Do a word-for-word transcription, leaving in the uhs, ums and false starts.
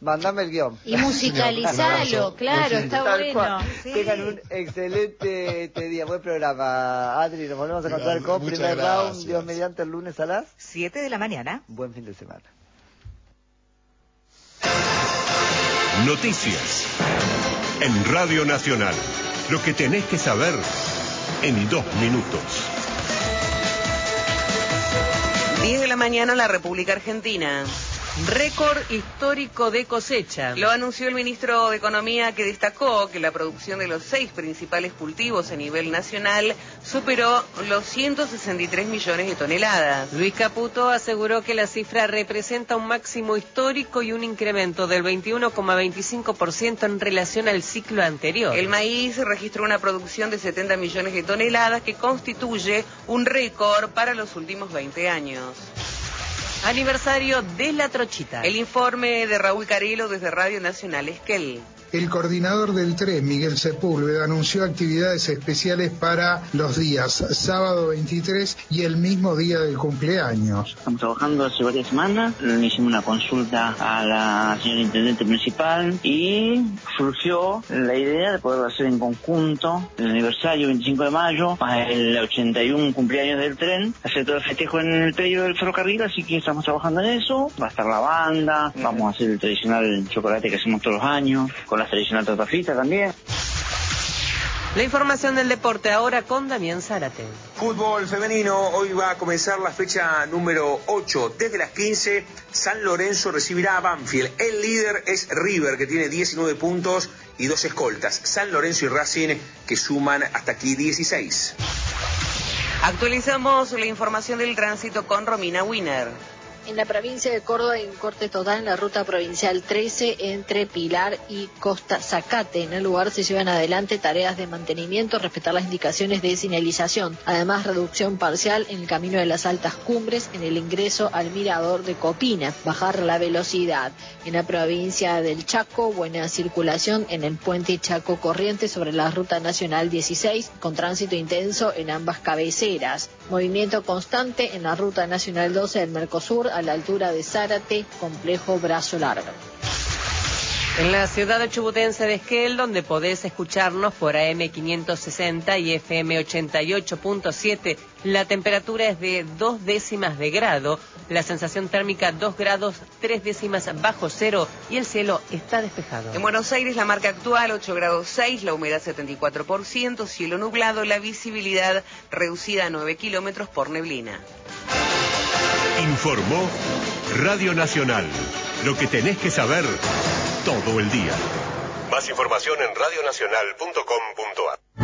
Mandame el guión. Y musicalizalo, claro, está Tal bueno. cual. Sí. Tengan un excelente este día. Buen programa, Adri. Nos volvemos a encontrar con Muchas primer gracias. round, Dios mediante, el lunes a las siete de la mañana. Buen fin de semana. Noticias en Radio Nacional. Lo que tenés que saber en dos minutos. diez de la mañana en la República Argentina. Récord histórico de cosecha. Lo anunció el ministro de Economía, que destacó que la producción de los seis principales cultivos a nivel nacional superó los ciento sesenta y tres millones de toneladas. Luis Caputo aseguró que la cifra representa un máximo histórico y un incremento del veintiuno coma veinticinco por ciento en relación al ciclo anterior. El maíz registró una producción de setenta millones de toneladas, que constituye un récord para los últimos veinte años. Aniversario de la trochita. El informe de Raúl Carelo desde Radio Nacional Esquel. El coordinador del T R E, Miguel Sepúlveda, anunció actividades especiales para los días sábado veintitrés y el mismo día del cumpleaños. Estamos trabajando hace varias semanas, le hicimos una consulta a la señora Intendente Municipal y surgió la idea de poderlo hacer en conjunto, el aniversario veinticinco de mayo, más el ochenta y uno cumpleaños del tren, hacer todo el festejo en el predio del ferrocarril, así que estamos trabajando en eso. Va a estar la banda, vamos a hacer el tradicional chocolate que hacemos todos los años, con la tradicional torta frita también. La información del deporte ahora con Damián Zárate. Fútbol femenino, hoy va a comenzar la fecha número ocho. Desde las quince, San Lorenzo recibirá a Banfield. El líder es River, que tiene diecinueve puntos y dos escoltas. San Lorenzo y Racing, que suman hasta aquí dieciséis. Actualizamos la información del tránsito con Romina Wiener. En la provincia de Córdoba hay un corte total en la ruta provincial trece entre Pilar y Costa Zacate. En el lugar se llevan adelante tareas de mantenimiento, respetar las indicaciones de señalización. Además, reducción parcial en el camino de las altas cumbres en el ingreso al mirador de Copina. Bajar la velocidad. En la provincia del Chaco, buena circulación en el puente Chaco Corrientes sobre la ruta nacional dieciséis, con tránsito intenso en ambas cabeceras. Movimiento constante en la ruta nacional doce del Mercosur, a la altura de Zárate, complejo Brazo Largo. En la ciudad de chubutense de Esquel, donde podés escucharnos por A M quinientos sesenta y F M ochenta y ocho punto siete, la temperatura es de dos décimas de grado, la sensación térmica dos grados tres décimas bajo cero y el cielo está despejado. En Buenos Aires la marca actual ocho grados seis, la humedad setenta y cuatro por ciento, cielo nublado, la visibilidad reducida a nueve kilómetros por neblina. Informó Radio Nacional. Lo que tenés que saber todo el día. Más información en radionacional punto com punto a r.